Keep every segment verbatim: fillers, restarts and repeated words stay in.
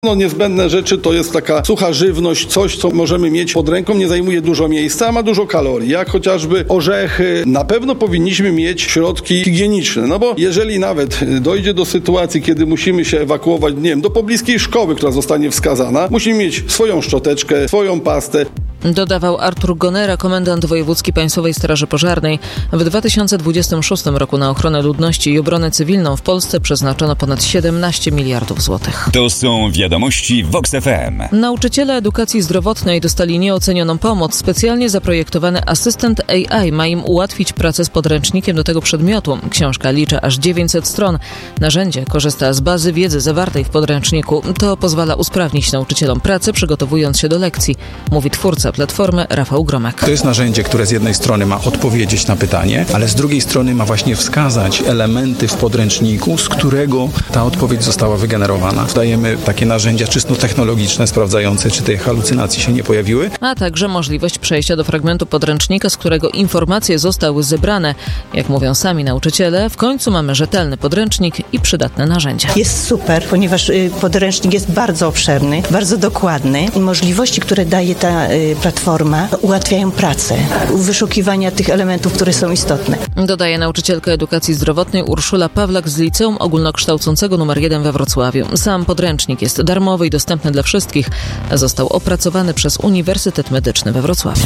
No niezbędne rzeczy to jest taka sucha żywność, coś co możemy mieć pod ręką, nie zajmuje dużo miejsca, a ma dużo kalorii, jak chociażby orzechy. Na pewno powinniśmy mieć środki higieniczne, no bo jeżeli nawet dojdzie do sytuacji, kiedy musimy się ewakuować, nie wiem, do pobliskiej szkoły, która zostanie wskazana, musimy mieć swoją szczoteczkę, swoją pastę. Dodawał Artur Gonera, komendant wojewódzki Państwowej Straży Pożarnej. W dwa tysiące dwudziestym szóstym roku na ochronę ludności i obronę cywilną w Polsce przeznaczono ponad siedemnaście miliardów złotych. To są wiadomości Vox F M. Nauczyciele edukacji zdrowotnej dostali nieocenioną pomoc. Specjalnie zaprojektowany asystent A I ma im ułatwić pracę z podręcznikiem do tego przedmiotu. Książka liczy aż dziewięćset stron. Narzędzie korzysta z bazy wiedzy zawartej w podręczniku. To pozwala usprawnić nauczycielom pracę, przygotowując się do lekcji, mówi twórca platformy Rafał Gromek. To jest narzędzie, które z jednej strony ma odpowiedzieć na pytanie, ale z drugiej strony ma właśnie wskazać elementy w podręczniku, z którego ta odpowiedź została wygenerowana. Dajemy takie narzędzia czysto technologiczne, sprawdzające, czy te halucynacje się nie pojawiły. A także możliwość przejścia do fragmentu podręcznika, z którego informacje zostały zebrane. Jak mówią sami nauczyciele, w końcu mamy rzetelny podręcznik i przydatne narzędzia. Jest super, ponieważ podręcznik jest bardzo obszerny, bardzo dokładny i możliwości, które daje ta platforma, ułatwiają pracę, wyszukiwania tych elementów, które są istotne. Dodaje nauczycielka edukacji zdrowotnej Urszula Pawlak z Liceum Ogólnokształcącego numer jeden we Wrocławiu. Sam podręcznik jest darmowy i dostępny dla wszystkich. Został opracowany przez Uniwersytet Medyczny we Wrocławiu.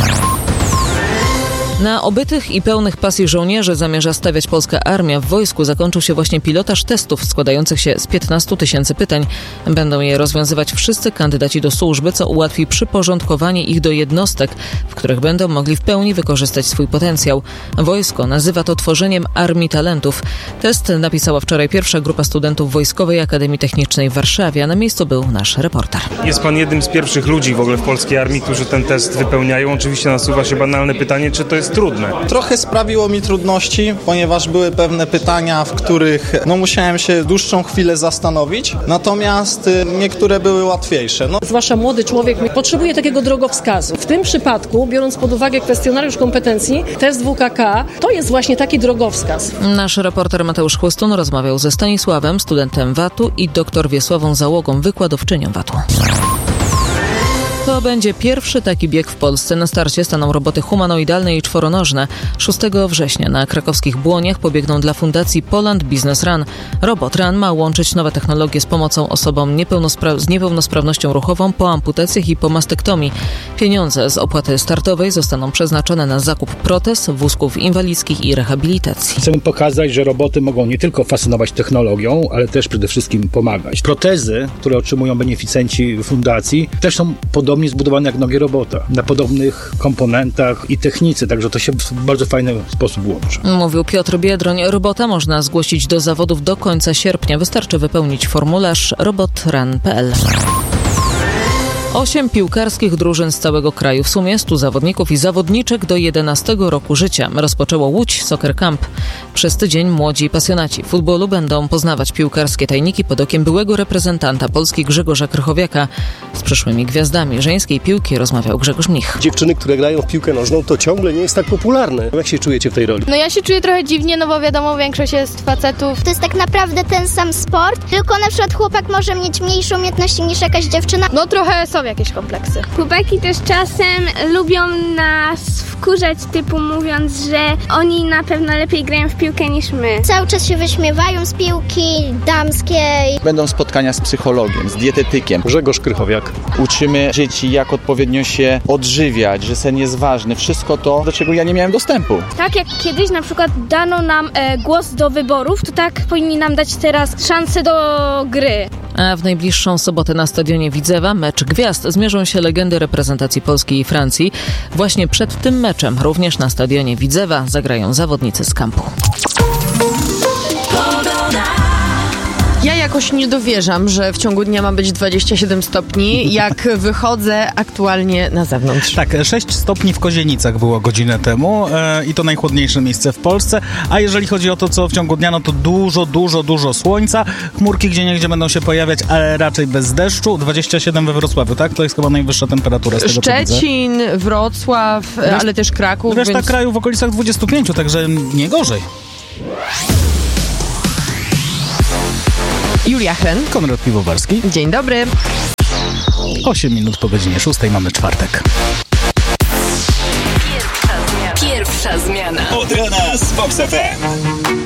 Na obytych i pełnych pasji żołnierzy zamierza stawiać polska armia. W wojsku zakończył się właśnie pilotaż testów składających się z piętnastu tysięcy pytań. Będą je rozwiązywać wszyscy kandydaci do służby, co ułatwi przyporządkowanie ich do jednostek, w których będą mogli w pełni wykorzystać swój potencjał. Wojsko nazywa to tworzeniem armii talentów. Test napisała wczoraj pierwsza grupa studentów Wojskowej Akademii Technicznej w Warszawie, a na miejscu był nasz reporter. Jest pan jednym z pierwszych ludzi w ogóle w polskiej armii, którzy ten test wypełniają. Oczywiście nasuwa się banalne pytanie, czy to jest trudne. Trochę sprawiło mi trudności, ponieważ były pewne pytania, w których no, musiałem się dłuższą chwilę zastanowić, natomiast y, niektóre były łatwiejsze. No. Zwłaszcza młody człowiek potrzebuje takiego drogowskazu. W tym przypadku, biorąc pod uwagę kwestionariusz kompetencji, test W K K, to jest właśnie taki drogowskaz. Nasz reporter Mateusz Chłystun rozmawiał ze Stanisławem, studentem W A T-u i doktor Wiesławą Załogą, wykładowczynią W A T U. To będzie pierwszy taki bieg w Polsce. Na starcie staną roboty humanoidalne i czworonożne. szóstego września na krakowskich Błoniach pobiegną dla fundacji Poland Business Run. Robot Run ma łączyć nowe technologie z pomocą osobom niepełnospra- z niepełnosprawnością ruchową po amputacjach i po mastektomii. Pieniądze z opłaty startowej zostaną przeznaczone na zakup protez, wózków inwalidzkich i rehabilitacji. Chcemy pokazać, że roboty mogą nie tylko fascynować technologią, ale też przede wszystkim pomagać. Protezy, które otrzymują beneficjenci fundacji, też są podobne zbudowane jak nogi robota, na podobnych komponentach i technice, także to się w bardzo fajny sposób łączy. Mówił Piotr Biedroń. Robota można zgłosić do zawodów do końca sierpnia. Wystarczy wypełnić formularz robot run kropka p l. Osiem piłkarskich drużyn z całego kraju, w sumie stu zawodników i zawodniczek do jedenastego roku życia rozpoczęło Łódź Soccer Camp. Przez tydzień młodzi pasjonaci futbolu będą poznawać piłkarskie tajniki pod okiem byłego reprezentanta Polski Grzegorza Krychowiaka. Z przyszłymi gwiazdami żeńskiej piłki rozmawiał Grzegorz Mnich. Dziewczyny, które grają w piłkę nożną, to ciągle nie jest tak popularne. Jak się czujecie w tej roli? No ja się czuję trochę dziwnie, no bo wiadomo, większość jest facetów. To jest tak naprawdę ten sam sport, tylko na przykład chłopak może mieć mniejsze umiejętności niż jakaś dziewczyna. No trochę są jakieś kompleksy. Chłopaki też czasem lubią nas wkurzać, typu mówiąc, że oni na pewno lepiej grają w piłkę niż my. Cały czas się wyśmiewają z piłki damskiej. Będą spotkania z psychologiem, z dietetykiem. Grzegorz Krychowiak. Uczymy dzieci, jak odpowiednio się odżywiać, że sen jest ważny. Wszystko to, do czego ja nie miałem dostępu. Tak jak kiedyś na przykład dano nam e, głos do wyborów, to tak powinni nam dać teraz szansę do gry. A w najbliższą sobotę na stadionie Widzewa mecz gwiazd zmierzą się legendy reprezentacji Polski i Francji. Właśnie przed tym meczem również na stadionie Widzewa zagrają zawodnicy z kampu. Ja jakoś nie dowierzam, że w ciągu dnia ma być dwadzieścia siedem stopni, jak wychodzę aktualnie na zewnątrz. Tak, sześć stopni w Kozienicach było godzinę temu e, i to najchłodniejsze miejsce w Polsce, a jeżeli chodzi o to, co w ciągu dnia, no to dużo, dużo, dużo słońca, chmurki gdzieniegdzie będą się pojawiać, ale raczej bez deszczu, dwadzieścia siedem we Wrocławiu, tak? To jest chyba najwyższa temperatura z tego, Szczecin, Wrocław, Reszt- ale też Kraków. Reszta więc... kraju w okolicach dwudziestu pięciu, także nie gorzej. Już Julia Hen, Konrad Piwowarski. Dzień dobry. osiem minut po godzinie szóstej mamy czwartek. Pierwsza zmiana. Od rana z Vox F M.